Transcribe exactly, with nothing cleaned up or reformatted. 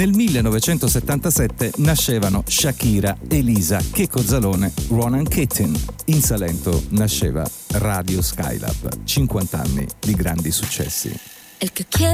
Nel millenovecentosettantasette nascevano Shakira, Elisa, Checco Zalone, Ronan Keating. In Salento nasceva Radio Skylab, cinquanta anni di grandi successi.